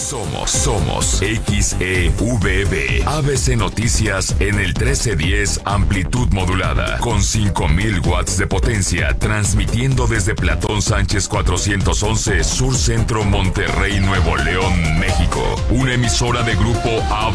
Somos XEVB. ABC Noticias en el 1310 amplitud modulada con 5000 watts de potencia, transmitiendo desde Platón Sánchez 411 Sur Centro, Monterrey, Nuevo León, México. Una emisora de Grupo AB